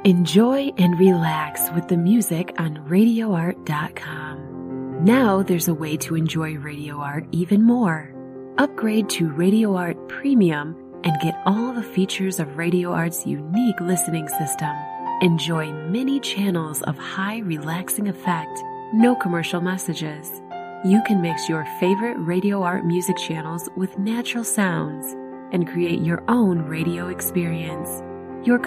Enjoy and relax with the music on RadioArt.com. Now there's a way to enjoy Radio Art even more. Upgrade to Radio Art Premium and get all the features of Radio Art's unique listening system. Enjoy many channels of high relaxing effect, no commercial messages. You can mix your favorite Radio Art music channels with natural sounds and create your own radio experience. Your